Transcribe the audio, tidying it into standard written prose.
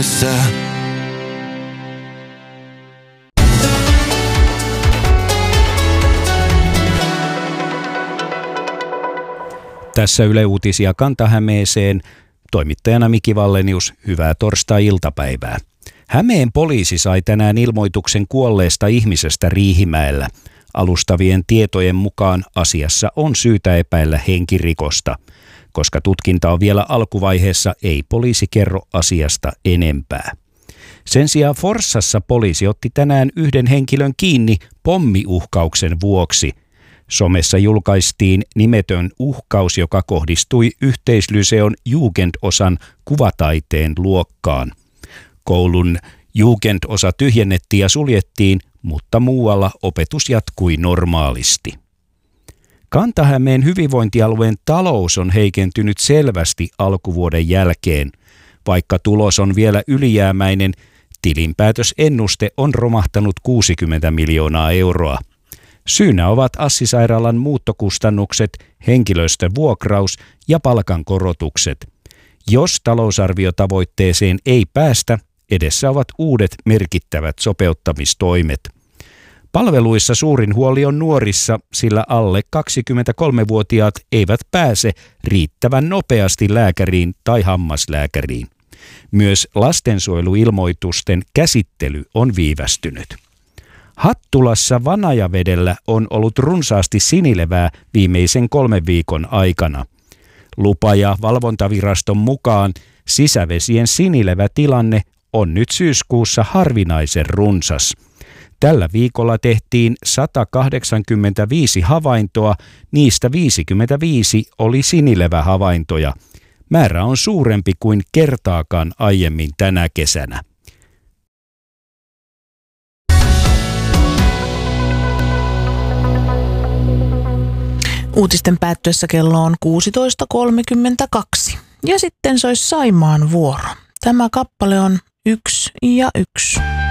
Tässä Yle Uutisia Kanta-Hämeeseen. Toimittajana Miki Vallenius, hyvää torstai-iltapäivää. Hämeen poliisi sai tänään ilmoituksen kuolleesta ihmisestä Riihimäellä. Alustavien tietojen mukaan asiassa on syytä epäillä henkirikosta. Koska tutkinta on vielä alkuvaiheessa, ei poliisi kerro asiasta enempää. Sen sijaan Forssassa poliisi otti tänään yhden henkilön kiinni pommiuhkauksen vuoksi. Somessa julkaistiin nimetön uhkaus, joka kohdistui yhteislyseon Jugend-osan kuvataiteen luokkaan. Koulun Jugend-osa tyhjennettiin ja suljettiin, mutta muualla opetus jatkui normaalisti. Kanta-Hämeen hyvinvointialueen talous on heikentynyt selvästi alkuvuoden jälkeen. Vaikka tulos on vielä ylijäämäinen, tilinpäätösennuste on romahtanut 60 miljoonaa euroa. Syynä ovat Assi-sairaalan muuttokustannukset, henkilöstövuokraus ja palkankorotukset. Jos talousarviotavoitteeseen ei päästä, edessä ovat uudet merkittävät sopeuttamistoimet. Palveluissa suurin huoli on nuorissa, sillä alle 23-vuotiaat eivät pääse riittävän nopeasti lääkäriin tai hammaslääkäriin. Myös lastensuojeluilmoitusten käsittely on viivästynyt. Hattulassa Vanajavedellä on ollut runsaasti sinilevää viimeisen 3 viikon aikana. Lupa- ja valvontaviraston mukaan sisävesien sinilevätilanne on nyt syyskuussa harvinaisen runsas. Tällä viikolla tehtiin 185 havaintoa, niistä 55 oli sinilevähavaintoja. Määrä on suurempi kuin kertaakaan aiemmin tänä kesänä. Uutisten päättyessä kello on 16.32. Ja sitten sois Saimaan vuoro. Tämä kappale on 1 ja 1.